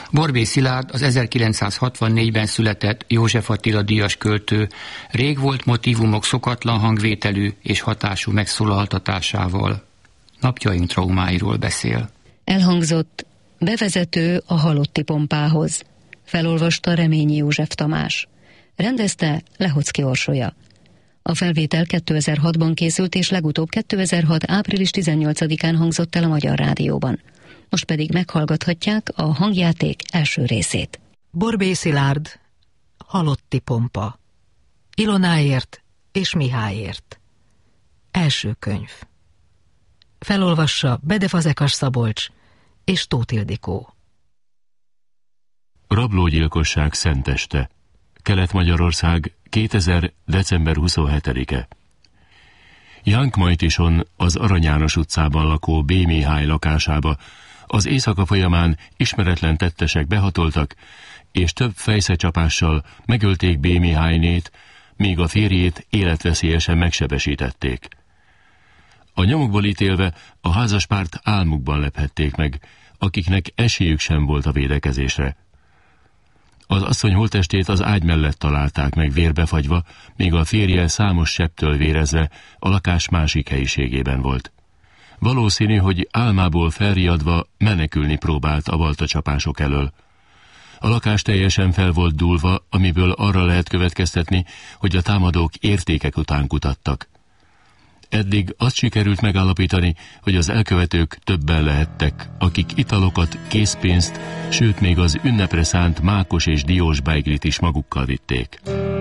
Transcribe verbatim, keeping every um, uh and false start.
Borbély Szilárd az ezerkilencszázhatvannégyben született József Attila díjas költő rég volt motívumok szokatlan hangvételű és hatású megszólaltatásával napjaink traumáiról beszél. Elhangzott bevezető a Halotti pompához. Felolvasta Reményi József Tamás. Rendezte Lehocki Orsolya. A felvétel kétezer-hatban készült, és legutóbb kétezer-hat. április tizennyolcadikán hangzott el a Magyar Rádióban. Most pedig meghallgathatják a hangjáték első részét. Borbély Szilárd, Halotti pompa. Ilonáért és Mihályért. Első könyv. Felolvassa Bede Fazekas Szabolcs és Tóth Ildikó. Rablógyilkosság szenteste. Kelet-Magyarország, kétezer. december huszonhetedike. Jánk Majtison, az Arany János utcában lakó B. Mihály lakásába az éjszaka folyamán ismeretlen tettesek behatoltak, és több fejszecsapással megölték B. Mihálynét, míg a férjét életveszélyesen megsebesítették. A nyomokból ítélve a házaspárt álmukban lephették meg, akiknek esélyük sem volt a védekezésre. Az asszony holttestét az ágy mellett találták meg vérbefagyva, míg a férje számos sebtől vérezve a lakás másik helyiségében volt. Valószínű, hogy álmából felriadva menekülni próbált a baltacsapások elől. A lakás teljesen fel volt dúlva, amiből arra lehet következtetni, hogy a támadók értékek után kutattak. Eddig azt sikerült megállapítani, hogy az elkövetők többen lehettek, akik italokat, készpénzt, sőt még az ünnepre szánt mákos és diós beiglit is magukkal vitték.